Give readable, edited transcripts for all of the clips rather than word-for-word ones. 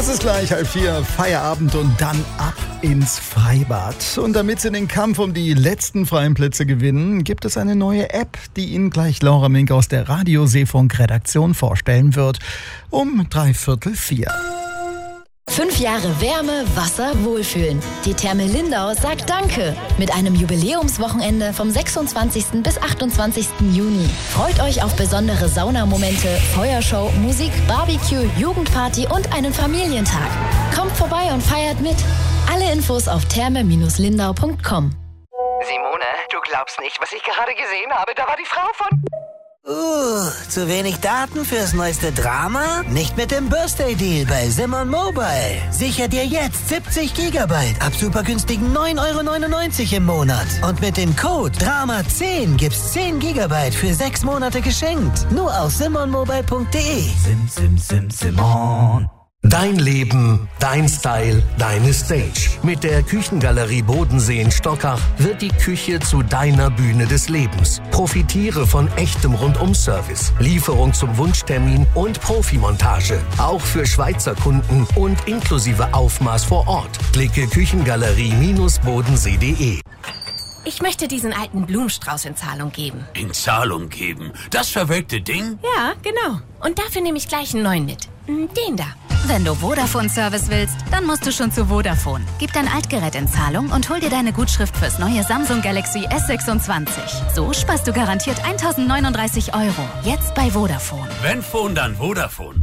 Es ist gleich 3:30, Feierabend und dann ab ins Freibad. Und damit Sie den Kampf um die letzten freien Plätze gewinnen, gibt es eine neue App, die Ihnen gleich Laura Mink aus der Radio-Seefunk-Redaktion vorstellen wird. Um 3:45. 5 Jahre Wärme, Wasser, Wohlfühlen. Die Therme Lindau sagt Danke mit einem Jubiläumswochenende vom 26. bis 28. Juni. Freut euch auf besondere Saunamomente, Feuershow, Musik, Barbecue, Jugendparty und einen Familientag. Kommt vorbei und feiert mit. Alle Infos auf therme-lindau.com. Simone, du glaubst nicht, was ich gerade gesehen habe. Da war die Frau von... zu wenig Daten fürs neueste Drama? Nicht mit dem Birthday-Deal bei Simon Mobile. Sicher dir jetzt 70 GB ab super günstigen 9,99 € im Monat. Und mit dem Code DRAMA10 gibt's 10 GB für 6 Monate geschenkt. Nur auf simonmobile.de. Simon. Dein Leben, dein Style, deine Stage. Mit der Küchengalerie Bodensee in Stockach wird die Küche zu deiner Bühne des Lebens. Profitiere von echtem Rundum-Service, Lieferung zum Wunschtermin und Profimontage. Auch für Schweizer Kunden und inklusive Aufmaß vor Ort. Klicke Küchengalerie-bodensee.de. Ich möchte diesen alten Blumenstrauß in Zahlung geben. In Zahlung geben? Das verwelkte Ding? Ja, genau. Und dafür nehme ich gleich einen neuen mit. Den da. Wenn du Vodafone-Service willst, dann musst du schon zu Vodafone. Gib dein Altgerät in Zahlung und hol dir deine Gutschrift fürs neue Samsung Galaxy S26. So sparst du garantiert 1.039 €. Jetzt bei Vodafone. Wenn Phone, dann Vodafone.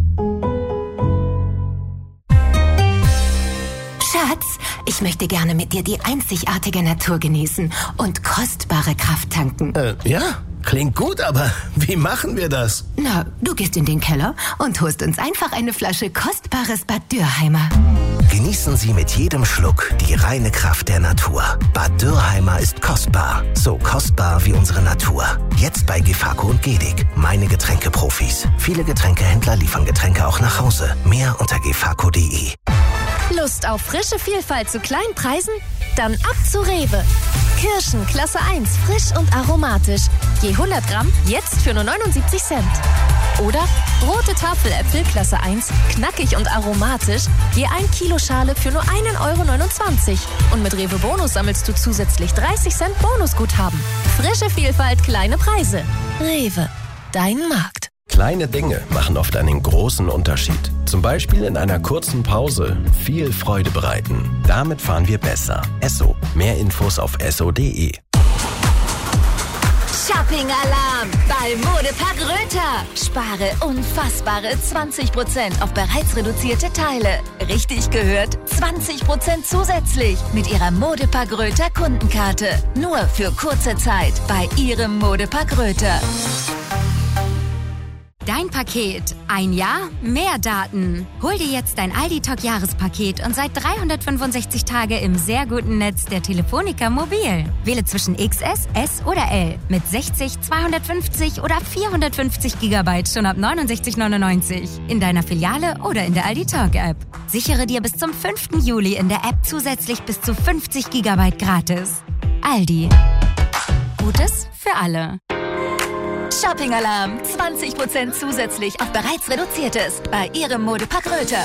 Schatz, ich möchte gerne mit dir die einzigartige Natur genießen und kostbare Kraft tanken. Ja, klingt gut, aber wie machen wir das? Na, du gehst in den Keller und holst uns einfach eine Flasche kostbares Bad Dürheimer. Genießen Sie mit jedem Schluck die reine Kraft der Natur. Bad Dürheimer ist kostbar. So kostbar wie unsere Natur. Jetzt bei Gefako und Gedig. Meine Getränkeprofis. Viele Getränkehändler liefern Getränke auch nach Hause. Mehr unter gefako.de. Lust auf frische Vielfalt zu kleinen Preisen? Dann ab zu Rewe. Kirschen Klasse 1, frisch und aromatisch. Je 100 Gramm jetzt für nur 79 Cent. Oder rote Tafeläpfel Klasse 1, knackig und aromatisch. Je 1 Kilo Schale für nur 1,29 €. Und mit Rewe Bonus sammelst du zusätzlich 30 Cent Bonusguthaben. Frische Vielfalt, kleine Preise. Rewe, dein Markt. Kleine Dinge machen oft einen großen Unterschied. Zum Beispiel in einer kurzen Pause viel Freude bereiten. Damit fahren wir besser. Esso. Mehr Infos auf esso.de. Shopping-Alarm bei Modepark Röther. Spare unfassbare 20% auf bereits reduzierte Teile. Richtig gehört, 20% zusätzlich mit Ihrer Modepark Röther Kundenkarte. Nur für kurze Zeit bei Ihrem Modepark Röther. Dein Paket. Ein Jahr, mehr Daten. Hol dir jetzt dein Aldi-Talk-Jahrespaket und seit 365 Tage im sehr guten Netz der Telefonica Mobil. Wähle zwischen XS, S oder L mit 60, 250 oder 450 GB schon ab 69,99 € in deiner Filiale oder in der Aldi-Talk-App. Sichere dir bis zum 5. Juli in der App zusätzlich bis zu 50 GB gratis. Aldi. Gutes für alle. Shopping-Alarm, 20% zusätzlich auf bereits reduziertes bei Ihrem Modepark Röther.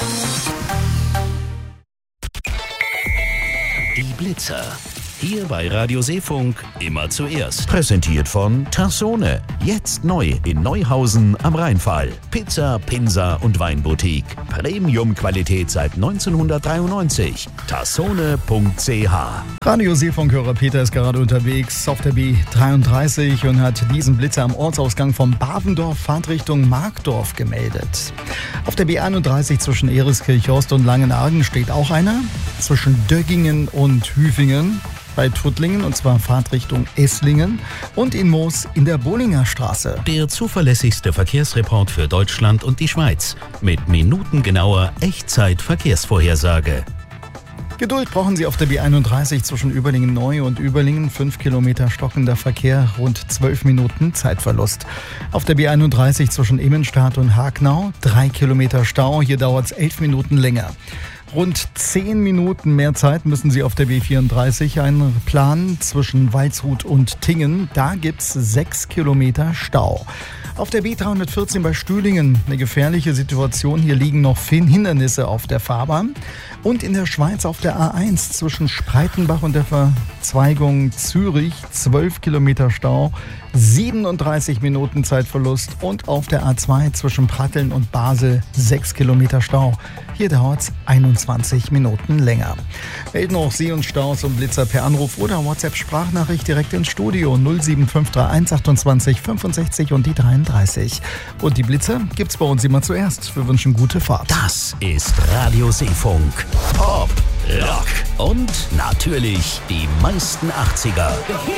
Die Blitzer. Hier bei Radio Seefunk immer zuerst. Präsentiert von Tassone. Jetzt neu in Neuhausen am Rheinfall. Pizza, Pinsa und Weinboutique. Premium-Qualität seit 1993. Tassone.ch. Radio Seefunkhörer Peter ist gerade unterwegs auf der B33 und hat diesen Blitzer am Ortsausgang von Bavendorf Fahrtrichtung Markdorf gemeldet. Auf der B31 zwischen Ereskirchhorst und Langenargen steht auch einer. Zwischen Döggingen und Hüfingen bei Tuttlingen, und zwar Fahrtrichtung Esslingen, und in Moos in der Bollinger Straße. Der zuverlässigste Verkehrsreport für Deutschland und die Schweiz mit minutengenauer Echtzeit-Verkehrsvorhersage. Geduld brauchen Sie auf der B31 zwischen Überlingen-Neu und Überlingen. 5 Kilometer stockender Verkehr, rund 12 Minuten Zeitverlust. Auf der B31 zwischen Immenstadt und Hagnau 3 Kilometer Stau, hier dauert es 11 Minuten länger. Rund 10 Minuten mehr Zeit müssen Sie auf der B34 einplanen zwischen Waldshut und Tingen. Da gibt's 6 Kilometer Stau. Auf der B314 bei Stühlingen eine gefährliche Situation. Hier liegen noch Hindernisse auf der Fahrbahn. Und in der Schweiz auf der A1 zwischen Spreitenbach und der Verzweigung Zürich 12 Kilometer Stau, 37 Minuten Zeitverlust. Und auf der A2 zwischen Pratteln und Basel 6 Kilometer Stau. Hier dauert es 21 Minuten länger. Melden auch Sie uns Staus und Blitzer per Anruf oder WhatsApp-Sprachnachricht direkt ins Studio 07531 28 65 und die 33. Und die Blitzer gibt's bei uns immer zuerst. Wir wünschen gute Fahrt. Das ist Radio Seefunk. Pop, Rock und natürlich die meisten 80er.